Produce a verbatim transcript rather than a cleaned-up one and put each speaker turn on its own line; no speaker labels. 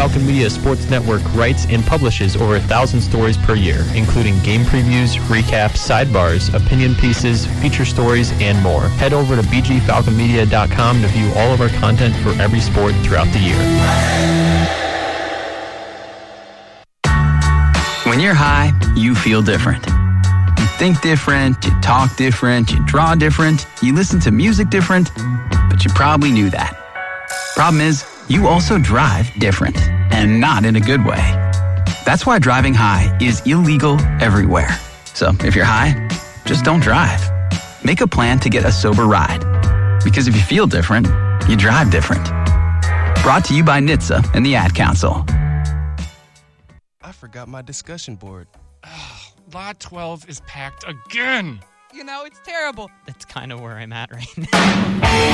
Falcon Media Sports Network writes and publishes over a thousand stories per year, including game previews, recaps, sidebars, opinion pieces, feature stories, and more. Head over to b g falcon media dot com to view all of our content for every sport throughout the year.
When you're high, you feel different. You think different, you talk different, you draw different, you listen to music different, but you probably knew that. Problem is, you also drive different, and not in a good way. That's why driving high is illegal everywhere. So if you're high, just don't drive. Make a plan to get a sober ride. Because if you feel different, you drive different. Brought to you by N H T S A and the Ad Council.
I forgot my discussion board.
Lot twelve is packed again.
You know, it's terrible.
That's kind of where I'm at right now.